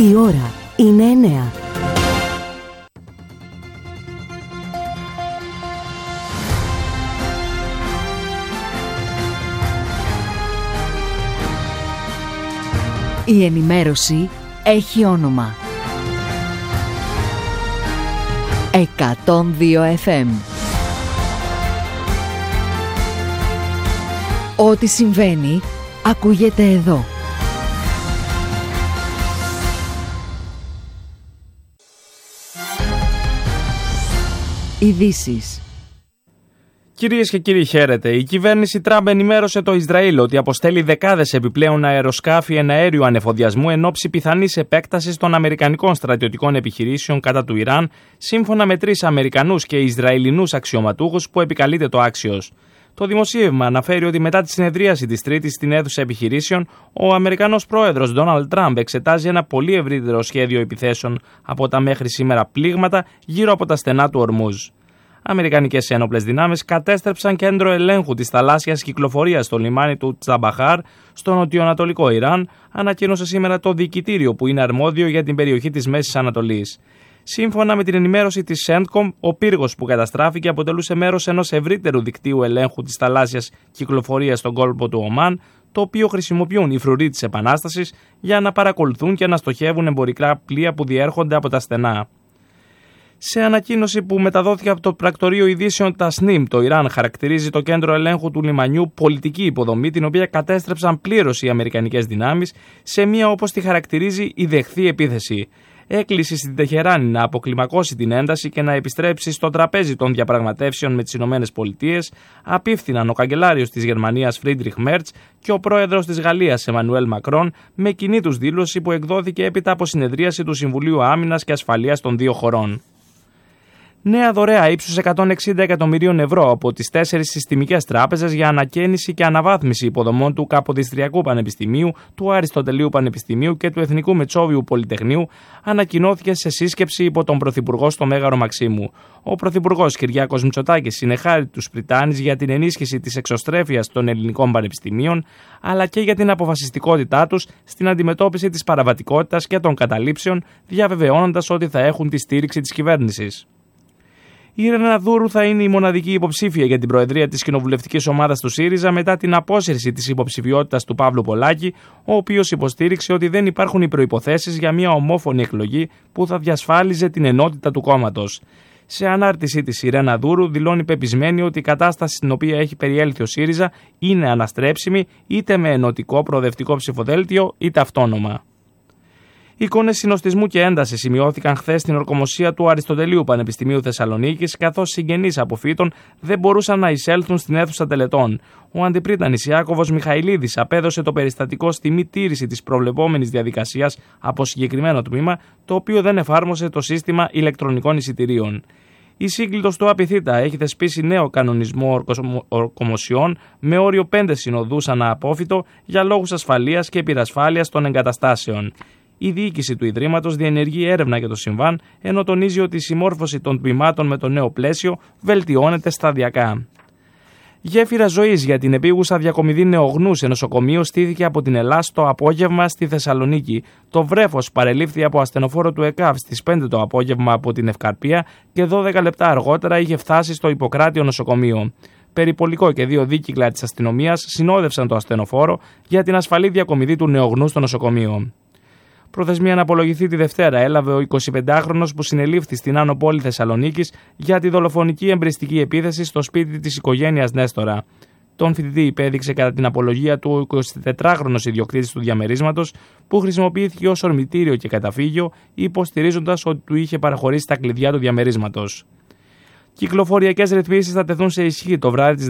Η ώρα είναι 9. Η ενημέρωση έχει όνομα. 102 FM. Ό,τι συμβαίνει, ακούγεται εδώ. Ειδήσεις. Κυρίες και κύριοι, χαίρετε. Η κυβέρνηση Τραμπ ενημέρωσε το Ισραήλ ότι αποστέλει δεκάδες επιπλέον αεροσκάφη εναέριου ανεφοδιασμού εν ώψη πιθανής επέκτασης των αμερικανικών στρατιωτικών επιχειρήσεων κατά του Ιράν, σύμφωνα με 3 Αμερικανούς και Ισραηλινούς αξιωματούχους που επικαλείται το Axios. Το δημοσίευμα αναφέρει ότι μετά τη συνεδρίαση της Τρίτης στην αίθουσα επιχειρήσεων, ο Αμερικανός πρόεδρος Ντόναλντ Τραμπ εξετάζει ένα πολύ ευρύτερο σχέδιο επιθέσεων από τα μέχρι σήμερα πλήγματα γύρω από τα στενά του Ορμούζ. Αμερικανικές ένοπλες δυνάμεις κατέστρεψαν κέντρο ελέγχου της θαλάσσιας κυκλοφορίας στο λιμάνι του Τσαμπαχάρ, στο νοτιοανατολικό Ιράν, ανακοίνωσε σήμερα το διοικητήριο που είναι αρμόδιο για την περιοχή της Μέσης Ανατολής. Σύμφωνα με την ενημέρωση της CENTCOM, ο πύργος που καταστράφηκε αποτελούσε μέρος ενός ευρύτερου δικτύου ελέγχου της θαλάσσιας κυκλοφορίας στον κόλπο του Ομάν, το οποίο χρησιμοποιούν οι φρουροί της Επανάστασης για να παρακολουθούν και να στοχεύουν εμπορικά πλοία που διέρχονται από τα στενά. Σε ανακοίνωση που μεταδόθηκε από το πρακτορείο ειδήσεων Tasnim, το Ιράν χαρακτηρίζει το κέντρο ελέγχου του λιμανιού πολιτική υποδομή, την οποία κατέστρεψαν πλήρως οι αμερικανικές δυνάμεις σε μια, όπως τη χαρακτηρίζει, ιδεχθή επίθεση. Έκλεισε στην Τεχεράνη να αποκλιμακώσει την ένταση και να επιστρέψει στο τραπέζι των διαπραγματεύσεων με τις ΗΠΑ, απίφθηναν ο καγκελάριος της Γερμανίας Φρίντριχ Μέρτς και ο πρόεδρος της Γαλλίας Εμμανουέλ Μακρόν, με κοινή τους δήλωση που εκδόθηκε έπειτα από συνεδρίαση του Συμβουλίου Άμυνας και Ασφαλείας των δύο χωρών. Νέα δωρεά ύψους 160 εκατομμυρίων ευρώ από τις 4 συστημικές τράπεζες για ανακαίνιση και αναβάθμιση υποδομών του Καποδιστριακού Πανεπιστημίου, του Αριστοτελείου Πανεπιστημίου και του Εθνικού Μετσόβιου Πολυτεχνείου ανακοινώθηκε σε σύσκεψη υπό τον Πρωθυπουργό στο Μέγαρο Μαξίμου. Ο Πρωθυπουργός Κυριάκος Μητσοτάκης συνεχάρη τους Πριτάνης για την ενίσχυση της εξωστρέφειας των ελληνικών πανεπιστημίων, αλλά και για την αποφασιστικότητά τους στην αντιμετώπιση της παραβατικότητας και των καταλήψεων, διαβεβαιώνοντας ότι θα έχουν τη στήριξη της κυβέρνησης. Η Ιρένα Δούρου θα είναι η μοναδική υποψήφια για την προεδρία της κοινοβουλευτικής ομάδας του ΣΥΡΙΖΑ μετά την απόσυρση της υποψηφιότητας του Παύλου Πολάκη, ο οποίος υποστήριξε ότι δεν υπάρχουν οι προϋποθέσεις για μια ομόφωνη εκλογή που θα διασφάλιζε την ενότητα του κόμματος. Σε ανάρτησή της, η Ιρένα Δούρου δηλώνει πεπισμένη ότι η κατάσταση στην οποία έχει περιέλθει ο ΣΥΡΙΖΑ είναι αναστρέψιμη είτε με ενωτικό προοδευτικό ψηφοδέλτιο είτε αυτόνομα. Εικόνες συνοστισμού και έντασης σημειώθηκαν χθες στην ορκομοσία του Αριστοτελείου Πανεπιστημίου Θεσσαλονίκης, καθώς συγγενείς αποφύτων δεν μπορούσαν να εισέλθουν στην αίθουσα τελετών. Ο αντιπρίτανης Ιάκωβος Μιχαηλίδης απέδωσε το περιστατικό στη μη τήρηση της προβλεπόμενης διαδικασίας από συγκεκριμένο τμήμα, το οποίο δεν εφάρμοσε το σύστημα ηλεκτρονικών εισιτηρίων. Η σύγκλιτος του ΑΠΙΘΙΤΑ έχει θεσπίσει νέο κανονισμό ορκομοσιών με όριο 5 συνοδούς ανά απόφυτο για λόγους ασφαλείας και υπηρασφάλειας των εγκαταστάσεων. Η διοίκηση του Ιδρύματος διενεργεί έρευνα για το συμβάν, ενώ τονίζει ότι η συμμόρφωση των τμήματων με το νέο πλαίσιο βελτιώνεται σταδιακά. Γέφυρα ζωής για την επίγουσα διακομιδή νεογνού σε νοσοκομείο στήθηκε από την Ελλάς το απόγευμα στη Θεσσαλονίκη. Το βρέφος παρελήφθη από ασθενοφόρο του ΕΚΑΒ στις 5 το απόγευμα από την Ευκαρπία και 12 λεπτά αργότερα είχε φτάσει στο Ιπποκράτιο νοσοκομείο. Περιπολικό και 2 δίκυκλα της αστυνομίας συνόδευσαν το ασθενοφόρο για την ασφαλή διακομιδή του νεογνού στο νοσοκομείο. Προθεσμία να απολογηθεί τη Δευτέρα έλαβε ο 25χρονος που συνελήφθη στην Άνω Πόλη Θεσσαλονίκης για τη δολοφονική εμπριστική επίθεση στο σπίτι της οικογένειας Νέστορα. Τον φοιτητή υπέδειξε κατά την απολογία του ο 24χρονος ιδιοκτήτης του διαμερίσματος, που χρησιμοποιήθηκε ως ορμητήριο και καταφύγιο, υποστηρίζοντας ότι του είχε παραχωρήσει τα κλειδιά του διαμερίσματος. Κυκλοφοριακές ρυθμίσεις θα τεθούν σε ισχύ το βράδυ της